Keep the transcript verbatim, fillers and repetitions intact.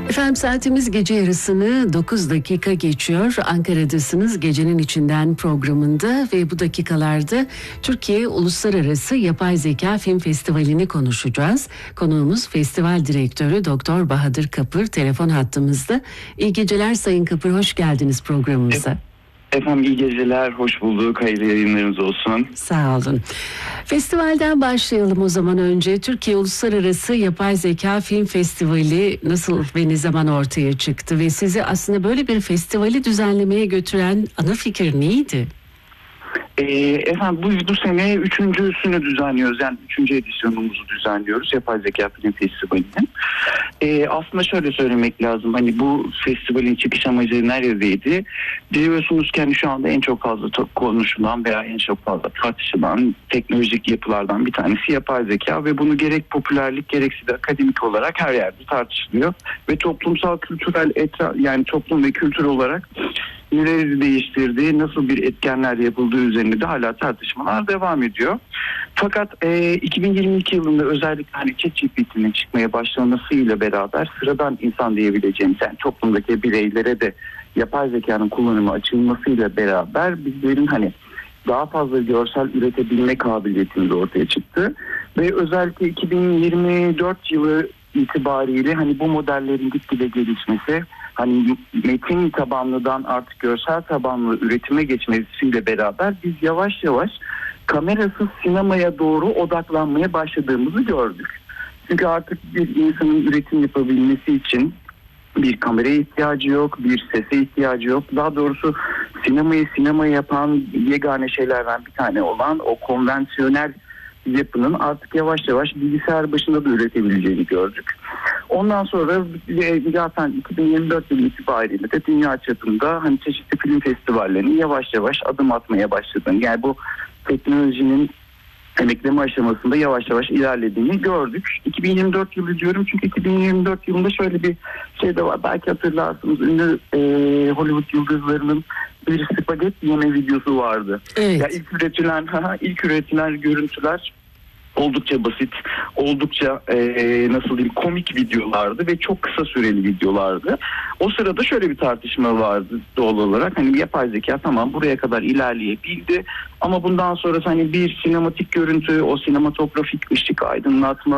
Efendim saatimiz gece yarısını dokuz dakika geçiyor. Ankara'dasınız Gecenin İçinden programında ve bu dakikalarda Türkiye Uluslararası Yapay Zeka Film Festivali'ni konuşacağız. Konuğumuz festival direktörü Doktor Bahadır Kapır telefon hattımızda. İyi geceler Sayın Kapır, hoş geldiniz programımıza. Evet. Efendim iyi geceler, hoş bulduk. Hayırlı yayınlarınız olsun. Sağ olun. Festivalden başlayalım o zaman önce. Türkiye Uluslararası Yapay Zeka Film Festivali nasıl ve ne zaman ortaya çıktı? Ve sizi aslında böyle bir festivali düzenlemeye götüren ana fikir neydi? Ee, efendim bu, bu sene üçüncüsünü düzenliyoruz. Yani üçüncü edisyonumuzu düzenliyoruz Yapay Zeka Film Festivali'nin. Ee, aslında şöyle söylemek lazım. Hani bu festivalin çıkış amacı neredeydi? Biliyorsunuz ki hani şu anda en çok fazla konuşulan veya en çok fazla tartışılan teknolojik yapılardan bir tanesi yapay zeka ve bunu gerek popülerlik gerekse de akademik olarak her yerde tartışılıyor ve toplumsal kültürel etra yani toplum ve kültür olarak neleri değiştirdiği, nasıl bir etkenler yapıldığı üzerinde de hala tartışmalar devam ediyor. Fakat e, iki bin yirmi iki yılında özellikle hani ChatGPT'nin çıkmaya başlamasıyla beraber sıradan insan diyebileceğimiz yani toplumdaki bireylere de yapay zekanın kullanımı açılmasıyla beraber bizlerin hani daha fazla görsel üretebilme kabiliyetimiz ortaya çıktı. Ve özellikle iki bin yirmi dört yılı itibariyle hani bu modellerin gitgide gelişmesi, hani metin tabanlıdan artık görsel tabanlı üretime geçmesiyle beraber biz yavaş yavaş kamerasız sinemaya doğru odaklanmaya başladığımızı gördük. Çünkü artık bir insanın üretim yapabilmesi için bir kameraya ihtiyacı yok, bir sese ihtiyacı yok. Daha doğrusu sinemayı sinema yapan yegane şeylerden bir tane olan o konvansiyonel yapının artık yavaş yavaş bilgisayar başında da üretebileceğini gördük. Ondan sonra zaten iki bin yirmi dört yılı itibariyle de dünya çapında hani çeşitli film festivallerinin yavaş yavaş adım atmaya başladığını, yani bu teknolojinin emekleme aşamasında yavaş yavaş ilerlediğini gördük. iki bin yirmi dört yılı diyorum çünkü iki bin yirmi dört yılında şöyle bir şey de var. Belki hatırlarsınız, ünlü e, Hollywood yıldızlarının bir spagetti yeme videosu vardı. Evet. Ya ilk üretilen, ilk üretilen görüntüler oldukça basit, oldukça e, nasıl diyeyim komik videolardı ve çok kısa süreli videolardı. O sırada şöyle bir tartışma vardı doğal olarak. Hani yapay zeka tamam buraya kadar ilerleyebildi ama bundan sonra hani bir sinematik görüntü, o sinematografik ışık aydınlatma,